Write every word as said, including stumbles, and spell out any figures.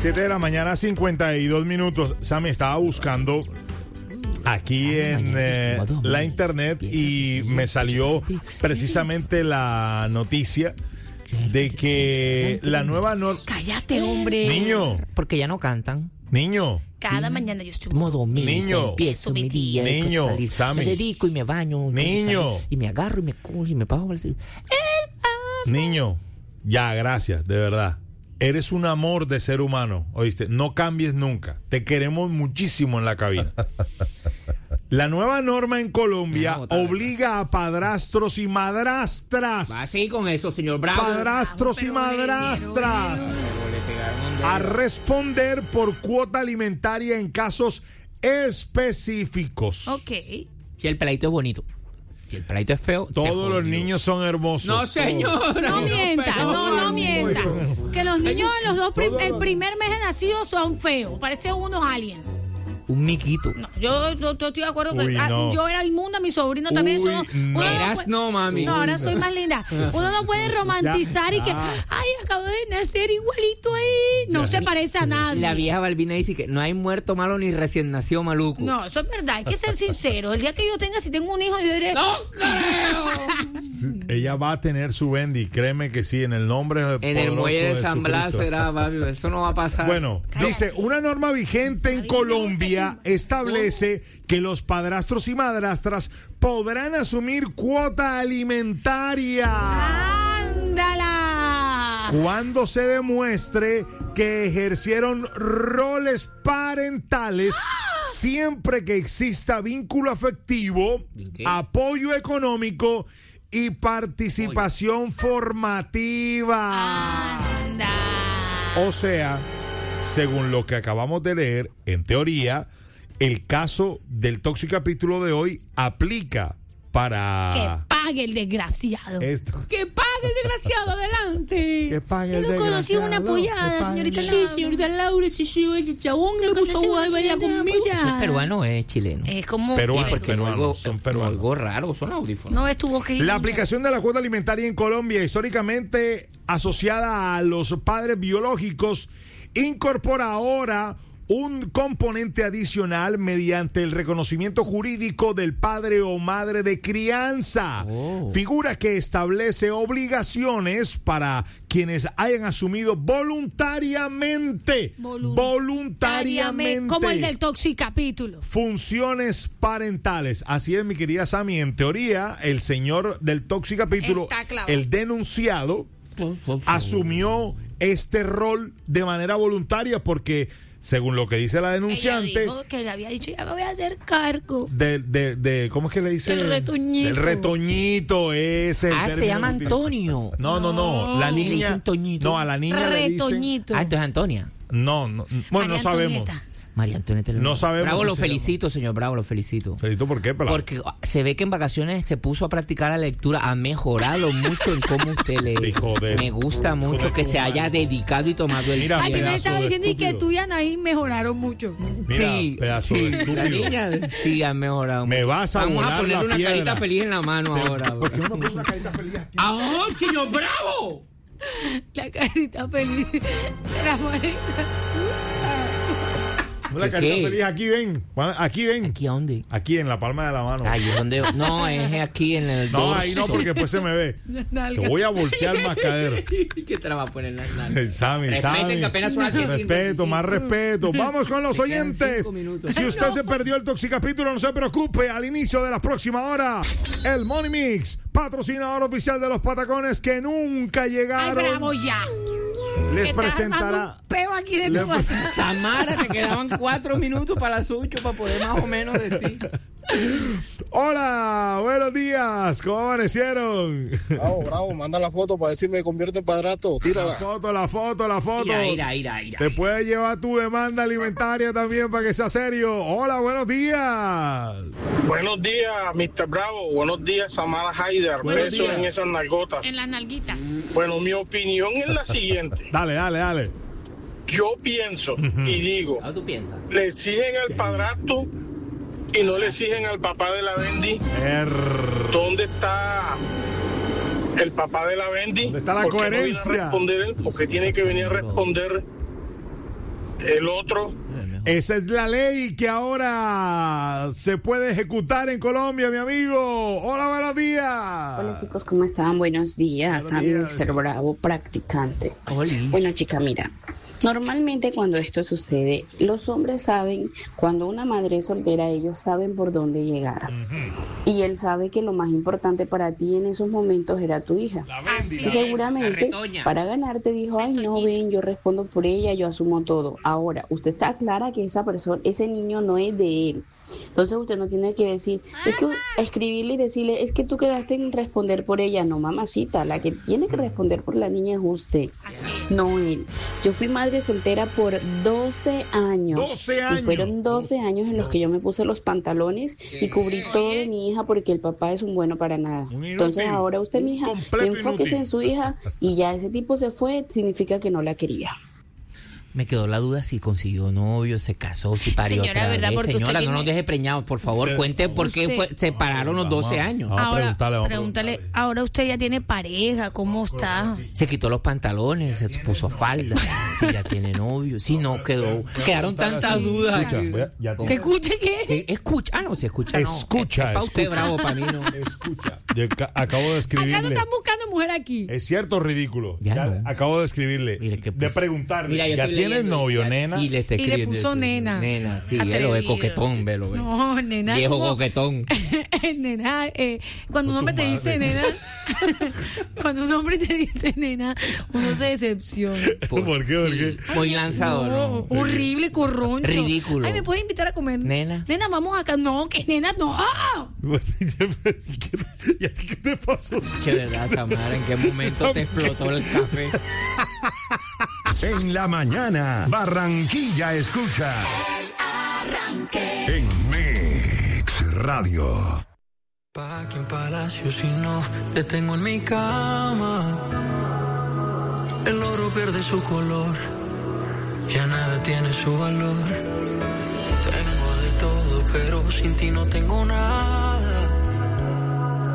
siete de la mañana, cincuenta y dos minutos. Sammy, estaba buscando aquí en eh, la internet y me salió precisamente la noticia de que la nueva norma... Cállate, hombre. Niño. Porque ya no cantan. Niño. Cada mañana yo estoy... Modo misa, Niño. empiezo mi día. Niño, salir. Sammy. Me dedico y me baño. Niño. Salir, y me agarro y me cojo y me bajo. El... Niño. Ya, gracias, de verdad. Eres un amor de ser humano, ¿oíste? No cambies nunca. Te queremos muchísimo en la cabina. La nueva norma en Colombia obliga a padrastros y madrastras. Va así con eso, señor Bravo. Padrastros y madrastras a responder por cuota alimentaria en casos específicos. Ok. Si el peladito es bonito. Si el peladito es feo, todos los niños son hermosos. No, señor. No mienta, no, no mienta. Que los niños de los dos, prim- el primer mes de nacidos son feos. Parecen unos aliens. Un miquito. No, yo, yo, yo estoy de acuerdo que Uy, ah, no. yo era inmunda, mi sobrino también. Uy, Eso, no. Eras puede- no, mami. No, ahora soy más linda. Uno no puede romantizar Ya. y que, ay, acabo de nacer igualito ahí. No se parece a nadie. La vieja Balbina dice que no hay muerto malo ni recién nacido maluco. No, eso es verdad. Hay que ser sincero. El día que yo tenga, si tengo un hijo, yo diré... ¡No creo! Ella va a tener su Bendy, créeme que sí, en el nombre En el poderoso muelle de San Blas Jesucristo. será, papi. Eso no va a pasar. Bueno, Cállate. dice, una norma vigente en Colombia establece que los padrastros y madrastras podrán asumir cuota alimentaria ¡Ándala! cuando se demuestre que ejercieron roles parentales siempre que exista vínculo afectivo, ¿Qué? apoyo económico y participación formativa. ¡Anda! O sea, según lo que acabamos de leer, en teoría, el caso del Toxic capítulo de hoy aplica para... Que pague el desgraciado. esto. ¡Que pague el desgraciado! ¡Adelante! Que pague Yo el no conocí una desgraciado, que apoyada, pague señorita el- Laura. Sí, señorita Laura, sí, sí, ese chabón le puso conocí a una bailar señora conmigo. apoyada. Ese peruano es chileno. Es como... Peruano, eh, Porque no peruanos, algo, son no peruanos. algo raro, son audífonos. No estuvo que... La aplicación de la cuota alimentaria en Colombia, históricamente asociada a los padres biológicos, incorpora ahora un componente adicional mediante el reconocimiento jurídico del padre o madre de crianza, Oh. figura que establece obligaciones para quienes hayan asumido voluntariamente, Volun- voluntariamente, Como el del Toxic capítulo. funciones parentales. Así es, mi querida Sammy. En teoría, el señor del Toxic capítulo, Está clavado. el denunciado, asumió este rol de manera voluntaria porque, según lo que dice la Ella denunciante, dijo que le había dicho, ya me voy a hacer cargo. de, de, de ¿cómo es que le dice? El retoñito. El retoñito ese. el Ah, se término llama que utiliza. Antonio. No, no, no. No. La Le niña. dicen Toñito. No, a la niña le dicen. Retoñito. Ah, entonces Antonia. No, no. Bueno, no María sabemos. Antonieta. María Antonieta. No sabemos Bravo, si lo se felicito, señor Bravo, lo felicito. Felito, ¿por qué, pelado? Porque se ve que en vacaciones se puso a practicar la lectura, ha mejorado mucho en cómo usted lee. Este hijo de- Me gusta mucho de que tu se haya madre. dedicado y tomado el Mira, Ay, que me pedazo estaba de diciendo y que estúpido. tú y Anaí mejoraron mucho. Mira, sí, pedazo sí, de la estúpido. niña sí ha mejorado. Me mucho. vas a Vamos volar a ponerle la una piedra. carita feliz en la mano ahora. ¿Por qué uno pone una carita feliz aquí? ¡Ah, señor Bravo! La carita feliz de la manita. Una ¿Qué, carita qué? feliz aquí, ven. Aquí ven. ¿Aquí a dónde? Aquí en la palma de la mano. Ay, ¿es donde? No, es aquí en el No, dorso. ahí no, porque después se me ve. Te voy a voltear mascadero. ¿Qué te la va a poner en las nalgas? Sammy, Respeten Sammy. que apenas son las siete y Respeto, veinticinco. más respeto. Vamos con los Me quedan oyentes. cinco minutos. Si usted se perdió el Toxicapítulo, no se preocupe. Al inicio de la próxima hora, el Money Mix, patrocinador oficial de los patacones que nunca Ay, llegaron, bravo ya. les Que estás armando presentará. un peo aquí de Le- tu casa. Samara, te quedaban cuatro minutos para las ocho para poder más o menos decir. Hola, buenos días. ¿Cómo amanecieron? Bravo, bravo, manda la foto para decirme que convierte en padrastro, La tírala. foto, la foto, la foto. Mira, mira, mira, mira. Te puedes llevar tu demanda alimentaria también para que sea serio. Hola, buenos días. Buenos días, mister Bravo. Buenos días, Samara Haider. Buenos Besos días. en esas nalgotas. En las nalguitas. Bueno, mi opinión es la siguiente. Dale, dale, dale. Yo pienso y digo, ¿Cómo tú piensas? le exigen al padrastro y no le exigen al papá de la Bendy. Er, ¿Dónde está el papá de la Bendy? ¿Dónde está la ¿Por qué no viene coherencia? a responder él? Porque tiene que venir a responder el otro. Esa es la ley que ahora se puede ejecutar en Colombia, mi amigo. Hola, buenos días. Hola chicos, ¿cómo están? Buenos días. Buenos A días. Mister Bravo, practicante. Hola. Bueno, chica, mira. Normalmente cuando esto sucede, los hombres saben, cuando una madre es soltera, ellos saben por dónde llegar. Uh-huh. Y él sabe que lo más importante para ti en esos momentos era tu hija. Y seguramente para ganarte dijo, ay no, ven, yo respondo por ella, yo asumo todo. Ahora, usted está clara que esa persona, ese niño no es de él. Entonces usted no tiene que decir, es que escribirle y decirle, es que tú quedaste en responder por ella. No, mamacita, la que tiene que responder por la niña es usted, no él. Yo fui madre soltera por doce años. doce años. Y fueron doce años en los que yo me puse los pantalones y cubrí todo de mi hija porque el papá es un bueno para nada. Entonces ahora usted, mi hija, enfóquese en su hija y ya ese tipo se fue, significa que no la quería. Me quedó la duda si consiguió novio, se casó, si parió Señora, otra ¿verdad? vez. Porque Señora, usted no tiene- nos deje preñados, por favor. Usted- Cuente por qué usted- fue, se pararon los doce años. Vamos a Ahora, preguntarle, vamos a pregúntale, preguntarle. ahora usted ya tiene pareja, ¿cómo está? Se quitó los pantalones, se puso falda. Si ya tiene novio, si no quedó. Quedaron tantas dudas. Escucha, voy a- ya ¿Que tiene- escuche qué? Eh, Escucha, ah, no, se escucha. no. Escucha, Es, es pa' usted, escucha. Bravo, para mí no. Escucha, yo ca- acabo de Acá no escribirle. están buscando mujer aquí. Es cierto, ridículo. Ya Ya no. acabo de escribirle. Mire que de puso- preguntarle. Mira, yo ¿Ya estoy tienes leyendo, novio, ya- nena? Sí, le está Y le escribiendo. puso este, nena. Nena, sí, Atrevido. él lo ve coquetón, velo, ve. No, nena. Viejo ¿cómo? coquetón. Nena, eh, cuando un Con tu hombre te dice madre. nena, cuando un hombre te dice nena, uno se decepciona. ¿Por qué? ¿Por qué? Muy Ay, lanzador. no, ¿no? horrible, corroncho. Ridículo. Ay, ¿me puedes invitar a comer? Nena. Nena, vamos acá. No, que nena, no. ¿Y a ti qué te pasó? Che, verdad, Samara, ¿en qué momento te explotó el café? En la mañana, Barranquilla escucha. En Mix Radio. Pa' que en palacio si no te tengo en mi cama. El oro pierde su color, ya nada tiene su valor. Tengo de todo, pero sin ti no tengo nada.